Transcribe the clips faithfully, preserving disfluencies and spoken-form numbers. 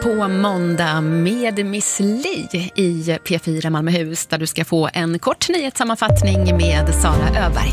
på måndag med Miss Li i P fyra Malmöhus, där du ska få en kort nyhetssammanfattning med Sara Öberg.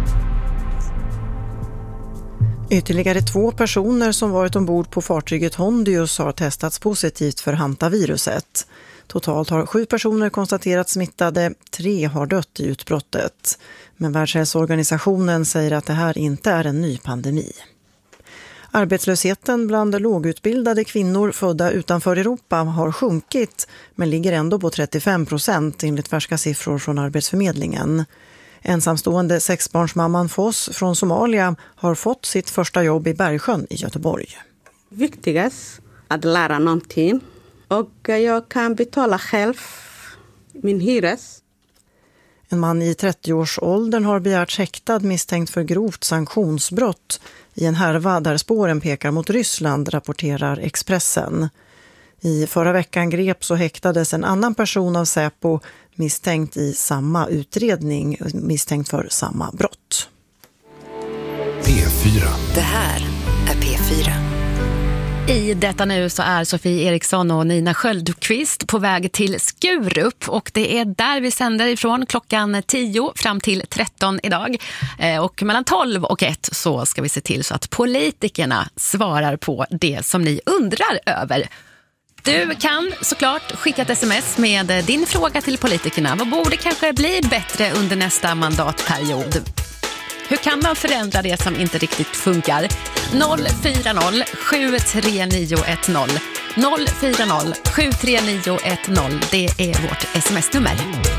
Ytterligare två personer som varit ombord på fartyget Hondius har testats positivt för hantaviruset. Totalt har sju personer konstaterats smittade, tre har dött i utbrottet. Men Världshälsoorganisationen säger att det här inte är en ny pandemi. Arbetslösheten bland lågutbildade kvinnor födda utanför Europa har sjunkit, men ligger ändå på trettiofem procent enligt färska siffror från Arbetsförmedlingen. Ensamstående sexbarnsmamman Foss från Somalia har fått sitt första jobb i Bergsjön i Göteborg. Viktigast att lära någonting, och jag kan betala själv min hyres. En man i trettioårsåldern har begärts häktad misstänkt för grovt sanktionsbrott i en härva där spåren pekar mot Ryssland, rapporterar Expressen. I förra veckan greps och häktades en annan person av Säpo misstänkt i samma utredning, misstänkt för samma brott. P fyra. Det här är P fyra. I detta nu så är Sofie Eriksson och Nina Sköldqvist på väg till Skurup, och det är där vi sänder ifrån klockan tio fram till tretton idag. Och mellan tolv och ett så ska vi se till så att politikerna svarar på det som ni undrar över. Du kan såklart skicka ett sms med din fråga till politikerna. Vad borde kanske bli bättre under nästa mandatperiod? Hur kan man förändra det som inte riktigt funkar? noll fyra noll sju tre nio ett noll noll fyra noll sju tre nio ett noll. Det är vårt sms-nummer.